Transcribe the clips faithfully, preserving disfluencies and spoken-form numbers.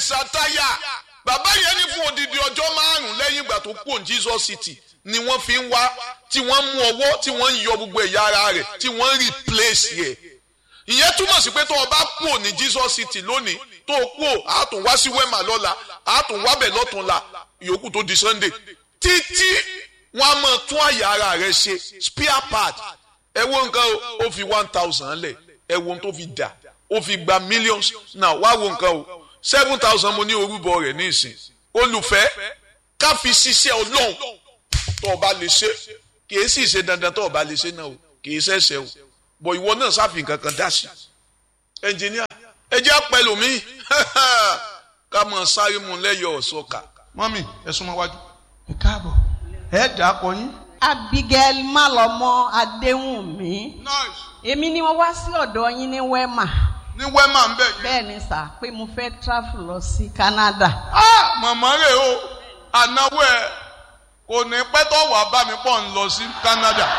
sataya bàbá yẹn ní fún odidi ọjọ́ márùn lẹ́yìn ìgbà tó kú ní Jesus City ni wọ́n fi ń wá tí wọ́n mú ọwọ́ tí wọ́n ń yọ gbogbo ẹ̀yà ara rẹ̀ tí wọ́n ń replace yẹ ìyẹn túmọ̀ sí pé tó o bá kú ní Jesus City lónìí tó o kú á tún wá sí Wema lọ́la á tún wá bẹ̀ lọ́túnla ìyókù tó di Sunday títí wọ́n á máa tún àyà ara rẹ̀ ṣe spare part ẹ wo nǹkan ó fi one thousand lẹ̀ ẹ wo ohun tó fi dà ó fi gba millions náà wá wo nǹkan o seven thousand mo ní orúbọ rẹ̀ ní ìsìn olùfẹ́ ká fi ṣiṣẹ́ Ọlọ́run tó o bá lè ṣe kì í sì ṣe dandan tó o bá lè ṣe náà o kì í ṣẹ̀ṣẹ̀ o bọ̀ ìwọ náà sáfì kankan dá sí ẹnjìníà ẹ jẹ́ pẹ̀lú mi ká mọ̀ sáré mu lẹ́yọ̀ ọ̀ṣọ́ka. mọ́mì ẹ súnmọ́ wájú. ẹ káàbọ̀ ẹ dà pọ̀ yín. Abigail Málọmọ Adéwùnmí. nice. èmi ni wọ́n wá sí ọ̀dọ̀ yín ní Wema. ní Wema ń bẹ̀ yín. bẹ́ẹ̀ ni sà pé mo fẹ́ travel lọ sí Canada. ah màmá rẹ̀ o ànáwó ẹ̀ kò ní pẹ́ tó wàá bá mi pọ̀ ń lọ sí Canada.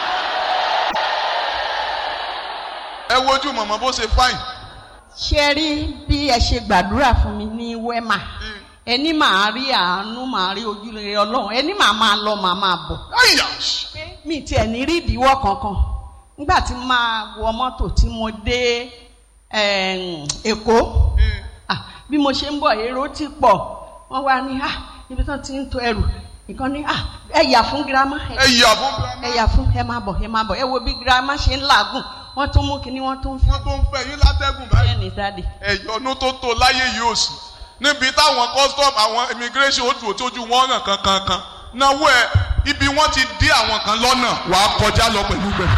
ẹ wojú màmá bó ṣe fáìn. ṣe rí bí ẹ ṣe gbàdúrà fún mi ní Wema ẹni màá rí àánú màá rí ojúrere Ọlọ́run ẹni màá máa lọ màá máa bọ̀. mi tiẹ̀ ní rí ìdíwọ́ kankan nígbà tí máa wọ mọ́tò tí mo dé Èkó bí mo ṣe ń bọ̀ èrò ti pọ̀ wọ́n wá ní ibi tí wọ́n ti ń to ẹrù nǹkan ní ẹ yà fún girama ẹ yà fún girama ẹ yà fún ẹ máa bọ̀ ẹ máa bọ̀ ẹ wo bí girama ṣe ń làágùn wọ́n tún mú kinní wọ́n tún fẹ́. wọ́n tún fẹ́ yín látẹ́gùn báyìí. bẹ́ẹ̀ ni dáàdi. ẹ̀yọ́nú tó tó láyé yìí ò sí níbi táwọn custom àwọn immigration ó dùn tójú wọn ràn kankankan náwó ẹ ibi wọ́n ti dí àwọn kan lọ́nà wàá kọjá lọ pẹ̀lú bẹ́ẹ̀.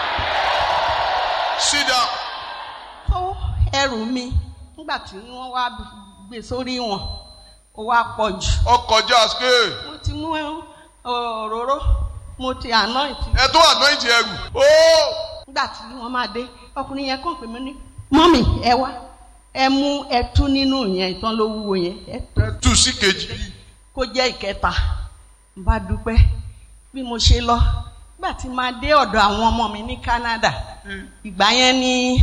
sit down. ó ẹrù mi nígbà tí wọ́n wá gbé sórí wọn ó wá pọ̀ jù. ọkọjá scale. mo ti mú òróró mo ti anoint. ẹ tó anoint ẹrù. nígbà tí wọ́n máa dé ọkùnrin yẹn kàn pé mo ní mọ́mì ẹ wá ẹ mú ẹtú nínú yẹn ìtàn ló wúwo yẹn. ẹ tú sí kejì. kó jẹ́ ìkẹta n bá dúpẹ́ bí mo ṣe lọ nígbà tí máa dé ọ̀dọ̀ àwọn ọmọ mi ní Canada ìgbà yẹn ní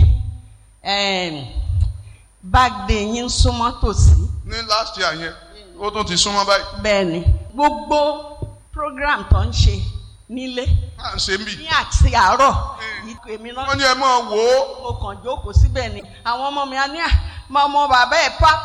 birthday yín súnmọ́ tòsí. ní last year yẹn ó tún ti súnmọ́ báyìí. bẹ́ẹ̀ ni gbogbo program tó ń ṣe nílé. à ń ṣe mí. ní àti àárọ̀. èmi náà. wọ́n ní ẹ máa wò ó. mo kàn jókòó síbẹ̀ ni àwọn ọmọ mi á ní à ọmọ bàbá ẹ̀ pa.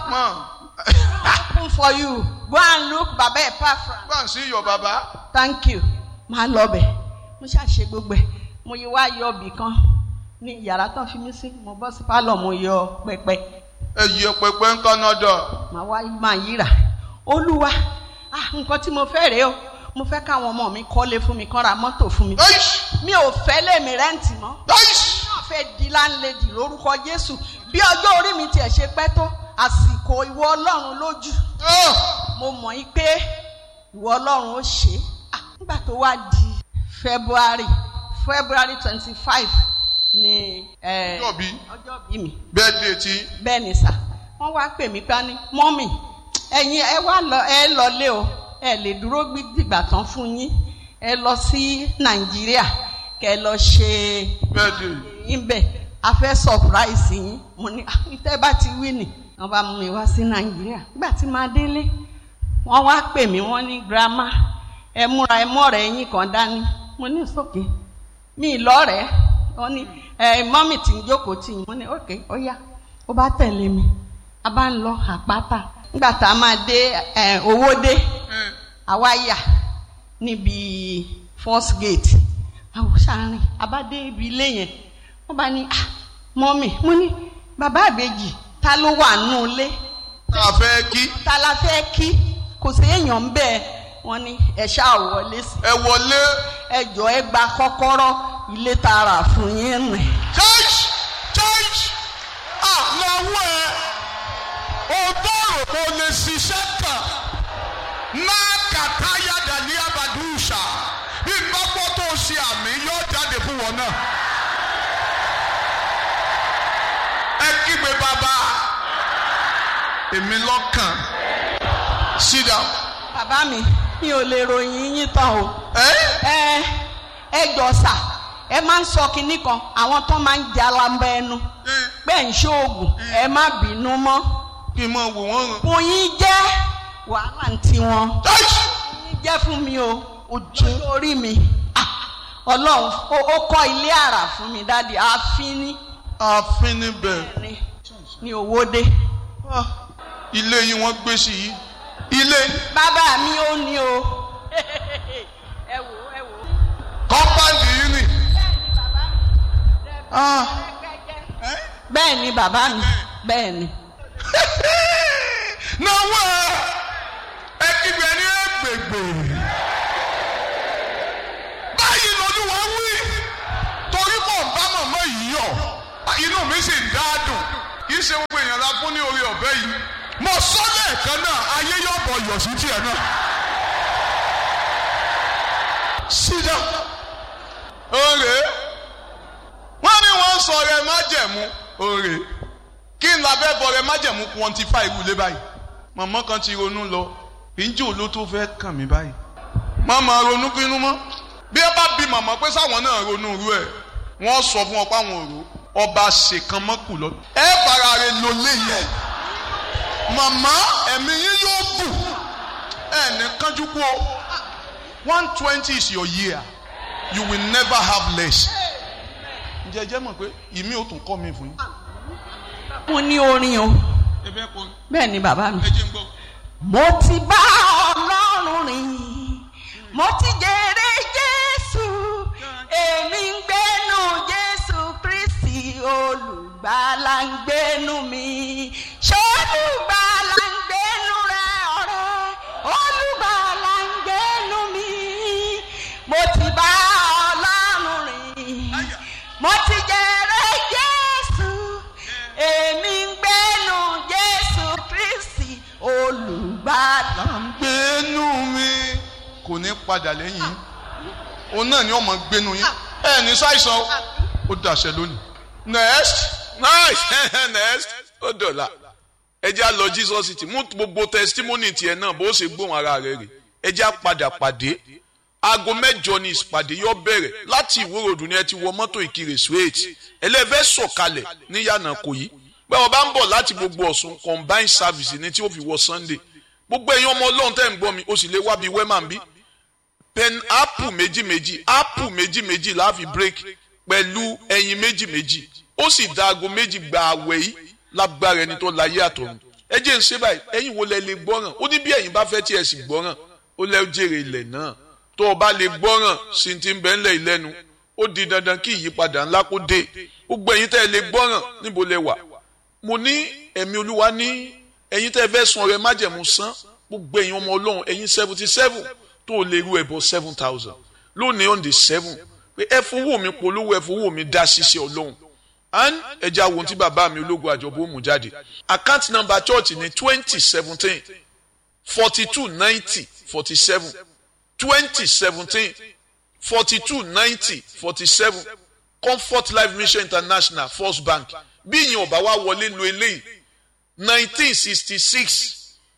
open for you go and look bàbá ẹ̀ pa. go and see your baba. thank you máa lọ bẹ̀ mo ṣàṣe gbogbo ẹ̀ mo yí wá yọ ibì kan ní yàrá tán fi mí sí mo bọ́ sí pálọ̀ mo yọ pẹpẹ. ẹ yẹ pẹpẹ ń Canada. màá wá máa yíra olúwa ah nǹkan tí mo fẹ́ rèé o mo fẹ́ káwọn ọmọ mi kọ́lé fún mi kán ra mọ́tò fún mi. mi ò fẹ́ lèmi rẹ́ǹtì mọ́. mi náà fẹ́ di láńlẹ́dì lórúkọ Jésù bí ọjọ́ orí mi tiẹ̀ ṣe pẹ́ tó àsìkò ìwọ Ọlọ́run lójú. mo mọ̀ yí pé ìwọ Ọlọ́run ó ṣe é. nígbà tó wá di February February twenty five ni ọjọ́ bí ọjọ́ bí mi. birthday tí. bẹ́ẹ̀ ni sà wọ́n wá pè mí pa ní mọ́mì ẹ̀yin ẹ wá lọ ẹ lọ lé o ẹ lè dúró gbígbà tán fún yín ẹ lọ sí Nàìjíríà kẹ lọ ṣe ibẹ̀ a fẹ́ surprise yín mo ní tẹ́ bá ti wí nì wọ́n bá mú mi wá sí Nàìjíríà nígbà tí máa délé wọ́n wá pè mí wọ́n ní grandma ẹ múra ẹ mọ́rẹ̀ yín kan dání mo ní sókè mi lọ́rẹ̀ẹ́ wọ́n ní ẹ mọ́mì tí ń jókòó tì yín mo ní òkè ó yá ó bá tẹ̀lé mi a bá ń lọ àpáta nígbà tá a máa dé owó dé àwa yà níbi first gate àwọn sàárín abádé ibi ilé yẹn wọ́n bá ní ah mọ́mì mo ní bàbá àbèjì ta ló wà nù ilé. ta la fẹ́ kí. ta la fẹ́ kí kò sí èèyàn bẹ́ẹ̀ wọ́n ní ẹ ṣáà wọlé sí. ẹ wọlé. ẹ jọ ẹ gba kọ́kọ́rọ́ ilé tààrà fún yín rìn. church church ah lọ́wọ́ ẹ o bọ̀rọ̀ kò lè ṣiṣẹ́ kan máa kàtáyà dàní abadúṣà bí gbọ́pọ̀ tó ṣe àmì yóò jáde fún wọn náà. ẹ kígbe bàbá èmi lọ́kàn sit down. bàbá mi mi ò lè ròyìn yín tán o. ẹ ẹ ẹ jọ sà ẹ máa ń sọ kinní kan àwọn tó máa ń jalamba ẹnu pé ń ṣoògùn ẹ má bínú mọ́ kí n máa wò wọ́n ràn. Oyin jẹ́ wàhálà ń tí wọn. Oyin jẹ́ fún mi o, ojú orí mi. Ọlọ́run ó kọ́ ilé àrà fún mi dáàdi, ààfin ní. Ààfin níbẹ̀. Ní Owódé. Ilé yìí wọ́n gbé sí yìí. Ilé. Bàbá mi ò ní o. Ẹ wò ẹ wò. Kọ́mpáǹdì yìí nì. Bẹ́ẹ̀ ni bàbá mi, bẹ́ẹ̀ ni. Náwó ẹ kígbe ní ẹgbẹgbẹ. Báyìí l'Olúwa wí, torí mò ń bá màmá yìí yọ̀, inú mi sì ń dádùn. Kì í ṣe gbogbo èèyàn la fún ní orí ọ̀fẹ́ yìí. Mo sọ lẹ́ẹ̀kan náà, ayé yóò bọ̀ yọ̀ sí tiẹ̀ náà. Sídà. Òrè. Wọ́n ní wọ́n sọ rẹ̀ májẹ̀mú. Òrè. Kí n labẹ́ bọ̀ rẹ̀ májẹ̀mú quantify ìwúlé báyìí. Màmá kan ti ronú lọ. Ìjì ló tó fẹ́ kàn mí báyìí. Màmá ronú kínú mọ́. Bí ẹ bá bi màmá pé sáwọn náà ronú irú ẹ̀, wọ́n sọ fún ọ pé àwọn òru ọba ṣèkan mọ́kù lọ. Ẹ bára rẹ̀ lò léyìn. Màmá ẹ̀mí yín yóò bù. Ẹ ní kánjú kú o. One twenty is your year. You will never have less. Ǹjẹ́ jẹ́ mọ̀ pé ìmí ò tún kọ́ mi fún yín. Mo ní orin o. Bẹ́ẹ̀ ni bàbá mi. Mo ti bá Ọlọ́run rìn, mo ti jèrè Jésù, èmi ń gbénu Jésù Kristi, olùgbàlà ń gbénu mi. Ṣé olùgbàlà ń gbénu rẹ ọ̀rẹ́? Olùgbàlà ń gbénu mi. Mo ti bá Ọlọ́run rìn, mo ti jèrè Jésù, èmi ń gbénu Jésù Kristi, olùgbàlà ń gbénu mi. Kò ní padà lẹ́yìn. Òun náà ni ọmọ gbénu yín. Ẹ ní ṣàìsàn ó dàṣẹ lónìí. Next. Nice. Next. Ó dọ̀la. Ẹ jẹ́ á lọ Jesus City. Mú gbogbo testimony tiẹ̀ náà bó ṣe gbóhùn ara rẹ̀ rè. Ẹ jẹ́ á padà pàdé. Aago mẹ́jọ ni ìpàdé yóò bẹ̀rẹ̀ láti Ìwó Road ni ẹ ti wọ mọ́tò Ìkirè straight. Ẹlẹ́fẹ́ sọ̀kalẹ̀ ní Yànàkòyí. Bẹ́ẹ̀ wọ́n bá ń bọ̀ láti gbogbo Ọ̀ṣun combined service ni tí ó fi wọ Sunday. Gbogbo ẹ̀yin ọmọ Ọlọ́run tẹ́ ń gbọ́ mi, ó sì lè wá bí wẹ́mà ń bí. Pen apple méjì méjì, apple méjì méjì la fi break pẹ̀lú ẹyin méjì méjì. Ó sì da aago méjì gba àwẹ̀ yìí lágbára ẹni tó láyé àtọ̀run. Ẹ jẹ́ ń ṣe báyìí, ẹ̀yin wo lẹ lè gbọ́ràn? Ó ní bí ẹ̀yin bá fẹ́ tí ẹ sì gbọ́ràn, ó lẹ́ jèrè ilẹ̀ náà. Tó o bá lè gbọ́ràn sí ti ń bẹ ńlẹ̀ ìlẹ́nu, ó di dandan kí ìyípadà ńlá kó dé. Gbogbo ẹ̀yin tẹ́ ẹ lè gbọ́ràn níbo lẹ wà. Mo ní ẹ̀mí Olúwa ní ẹ̀yin tẹ́ ẹ fẹ́ sun ọrẹ májẹ̀mú san. Gbogbo ẹ̀yin ọmọ Ọlọ́run ẹ̀yin seventy seven tó o lè ru ẹbọ seven thousand lónìí on the seven pé ẹ fowó mi polówó ẹ fowó mi dá ṣiṣẹ́ Ọlọ́run and ẹja wo tí bàbá mi ológun àjọbó mú jáde account number church ní twenty seventeen forty two ninety forty seven twenty seventeen forty two ninety forty seven Comfort Life Mission International First Bank bí ìyẹn ọba wa wọlé lo eléyìí nineteen sixty six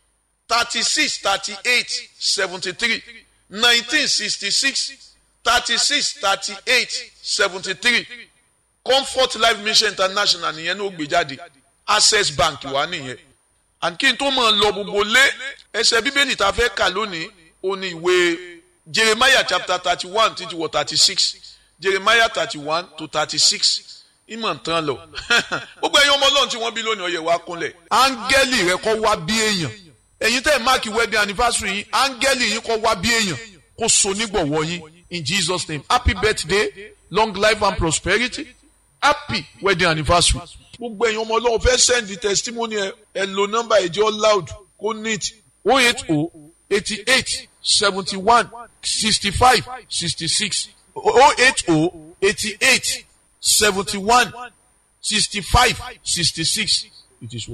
thirty six thirty eight seventy three nineteen sixty six thirty six thirty eight seventy three Comfort Life Mission International nìyẹn ní ó gbé jáde Access Bank wà nìyẹn and kí n tó máa lọ gbogbo lé ẹsẹ̀ bíbélì tá a fẹ́ kà lónìí ó ní ìwé Jeremiah chapter thirty one títí wọ thirty six Jeremiah thirty one to thirty six ìmọ̀ tán lọ gbogbo ẹ̀yin ọmọ Ọlọ́run tí wọ́n bí lónìí ọ̀yẹ̀ wá kúnlẹ̀ áńgẹ́lì rẹ kọ́ wá bí èèyàn ẹ̀yin tẹ́ ẹ̀ máàkì wedding anniversary yín áńgẹ́lì yín kọ́ wá bí èèyàn kó so nígbọ̀wọ́ yín in Jesus name happy birthday long life and prosperity happy wedding anniversary. gbogbo ẹ̀yin ọmọ Ọlọ́run fẹ́ send the testimony ẹ ẹ lo nọ́mbà ẹ̀jẹ̀ loud kó neat oh eight oh eighty eight seventy one sixty five sixty six oh eight oh eighty eight seventy one sixty five sixty six it is well.